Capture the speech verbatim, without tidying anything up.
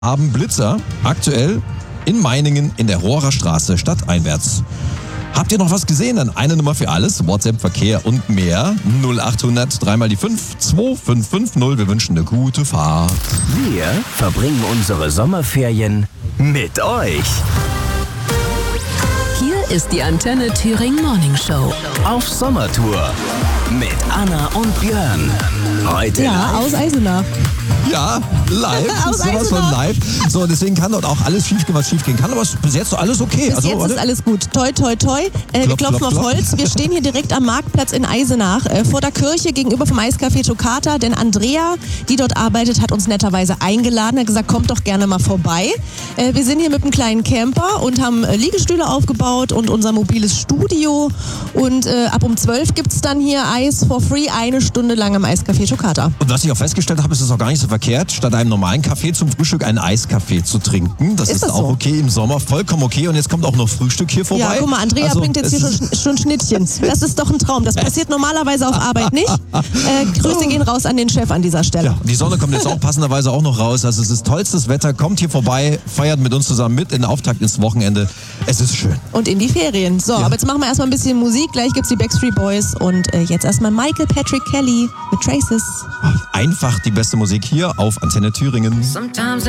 Haben Blitzer aktuell in Meiningen in der Rohrer Straße stadteinwärts. Habt ihr noch was gesehen? Dann eine Nummer für alles, WhatsApp, Verkehr und mehr. null achthundert, dreimal die fünf, zwei fünf fünf null. Wir wünschen eine gute Fahrt. Wir verbringen unsere Sommerferien mit euch. Hier ist die Antenne Thüringen Morning Show. Auf Sommertour mit Anna und Björn. Heute Ja, live. aus Eisenach. Ja, live. Aus Sowas von Eisenach. live. So, deswegen kann dort auch alles schief gehen, was schief gehen kann. Aber bis jetzt doch alles okay. Bis also, jetzt warte. ist alles gut. Toi, toi, toi. Äh, wir Klopf, klopfen klopf, auf klopf. Holz. Wir stehen hier direkt am Marktplatz in Eisenach, äh, vor der Kirche gegenüber vom Eiscafé Toccata. Denn Andrea, die dort arbeitet, hat uns netterweise eingeladen. Hat gesagt, kommt doch gerne mal vorbei. Äh, wir sind hier mit einem kleinen Camper und haben äh, Liegestühle aufgebaut und unser mobiles Studio. Und äh, ab um zwölf gibt es dann hier Eis for free, eine Stunde lang am Eiscafé Toccata. Und was ich auch festgestellt habe, ist es auch gar nicht so verkehrt, statt einem normalen Kaffee zum Frühstück einen Eiskaffee zu trinken. Das Ist ist, das auch so? okay im Sommer, vollkommen okay. Und jetzt kommt auch noch Frühstück hier vorbei. Ja, guck mal, Andrea Also, bringt jetzt es hier ist- schon, schon Schnittchen. Das ist doch ein Traum. Das passiert normalerweise auf Arbeit nicht. Äh, Grüße gehen raus an den Chef an dieser Stelle. Ja, die Sonne kommt jetzt auch passenderweise auch noch raus. Also es ist tollstes Wetter. Kommt hier vorbei, feiert mit uns zusammen mit in den Auftakt ins Wochenende. Es ist schön. Und in die Ferien. So, aber jetzt machen wir erstmal ein bisschen Musik. Gleich gibt's die Backstreet Boys. Und äh, jetzt erstmal Michael Patrick Kelly mit Traces. Einfach die beste Musik hier auf Antenne Thüringen. Sometimes